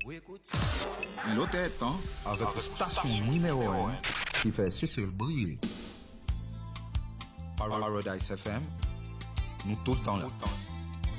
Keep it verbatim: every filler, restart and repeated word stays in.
C'est l'autre temps avec la station numéro un qui fait Cécile briller. Paradise F M, nous tout le temps là.